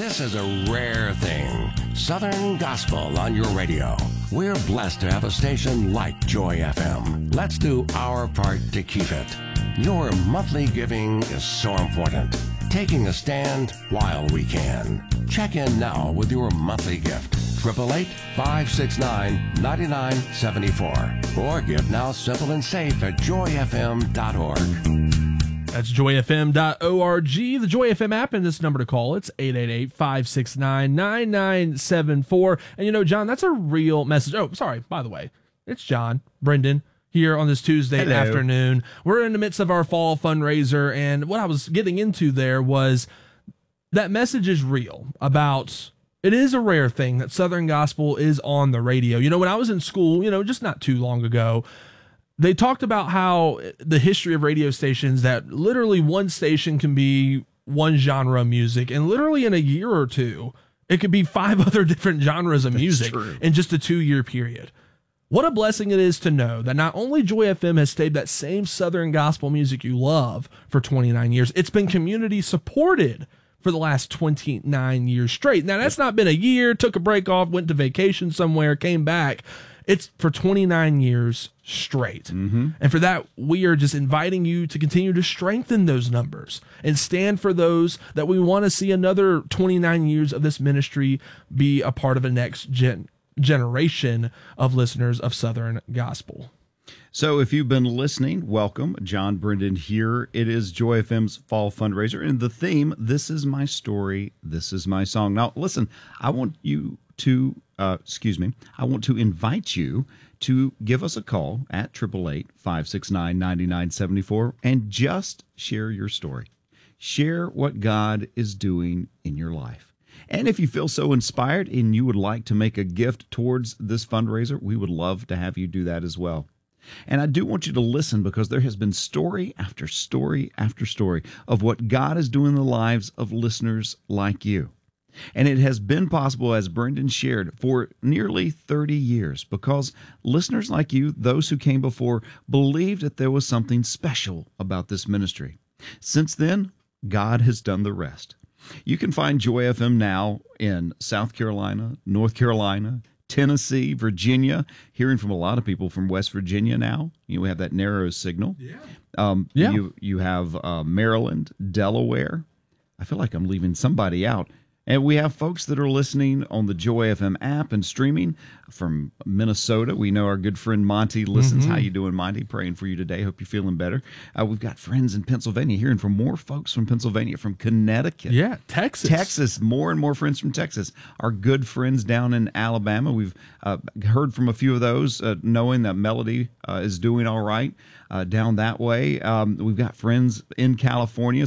This is a rare thing. Southern Gospel on your radio. We're blessed to have a station like Joy FM. Let's do our part to keep it. Your monthly giving is so important. Taking a stand while we can. Check in now with your monthly gift. 888-569-9974. Or give now simple and safe at joyfm.org. That's joyfm.org, the Joy FM app, and this number to call. It's 888-569-9974. And you know, John, that's a real message. Oh, sorry, by the way, it's John, Brendan, here on this Tuesday afternoon. We're in the midst of our fall fundraiser, and what I was getting into there was that message is real about... It is a rare thing that Southern Gospel is on the radio. You know, when I was in school, just not too long ago, they talked about how the history of radio stations, that literally one station can be one genre of music, and literally in a year or two, it could be 5 other different genres of music in just a 2-year period. What a blessing it is to know that not only Joy FM has stayed that same Southern Gospel music you love for 29 years, it's been community supported for the last 29 years straight. Now, that's not been a year, took a break off, went to vacation somewhere, came back. It's for 29 years straight. Mm-hmm. And for that, we are just inviting you to continue to strengthen those numbers and stand for those that we want to see another 29 years of this ministry be a part of a next generation of listeners of Southern Gospel. So if you've been listening, welcome. John Brendan here. It is Joy FM's Fall Fundraiser, and the theme, This Is My Story, This Is My Song. Now, listen, I want to invite you to give us a call at 888-569-9974 and just share your story. Share what God is doing in your life. And if you feel so inspired and you would like to make a gift towards this fundraiser, we would love to have you do that as well. And I do want you to listen, because there has been story after story after story of what God is doing in the lives of listeners like you. And it has been possible, as Brendan shared, for nearly 30 years, because listeners like you, those who came before, believed that there was something special about this ministry. Since then, God has done the rest. You can find Joy FM now in South Carolina, North Carolina, Tennessee, Virginia, hearing from a lot of people from West Virginia now. We have that narrow signal. You have Maryland, Delaware. I feel like I'm leaving somebody out. And we have folks that are listening on the Joy FM app and streaming from Minnesota. We know our good friend Monty listens. Mm-hmm. How you doing, Monty? Praying for you today. Hope you're feeling better. We've got friends in Pennsylvania, hearing from more folks from Pennsylvania, from Connecticut. Yeah, Texas. More and more friends from Texas. Our good friends down in Alabama. We've heard from a few of those, knowing that Melody is doing all right down that way. We've got friends in California.